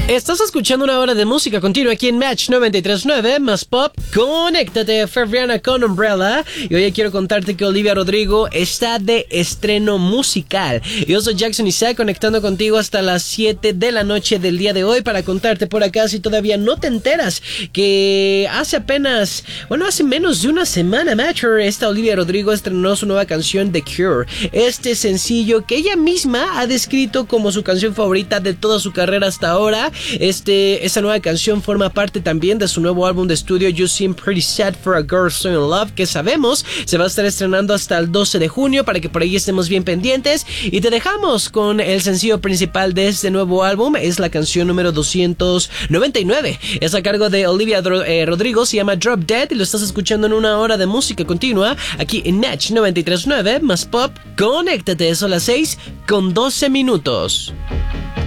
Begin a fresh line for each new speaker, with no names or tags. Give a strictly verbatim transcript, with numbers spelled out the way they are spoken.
Estás escuchando una hora de música continua aquí en Match noventa y tres punto nueve, más pop. Conéctate, Fabiana con Umbrella. Y hoy quiero contarte que Olivia Rodrigo está de estreno musical. Yo soy Jackson Isaac, conectando contigo hasta las siete de la noche del día de hoy para contarte por acá, si todavía no te enteras, que hace apenas, bueno, hace menos de una semana, Matcher, esta Olivia Rodrigo estrenó su nueva canción The Cure. Este sencillo que ella misma ha descrito como su canción favorita de toda su carrera hasta ahora. Este, esta nueva canción forma parte también de su nuevo álbum de estudio You Seem Pretty Sad for a Girl So In Love, que sabemos se va a estar estrenando hasta el doce de junio, para que por ahí estemos bien pendientes. Y te dejamos con el sencillo principal de este nuevo álbum. Es la canción número doscientos noventa y nueve. Es a cargo de Olivia eh, Rodrigo, se llama Drop Dead, y lo estás escuchando en una hora de música continua aquí en Match noventa y tres punto nueve, más pop. Conéctate, son las seis con doce minutos.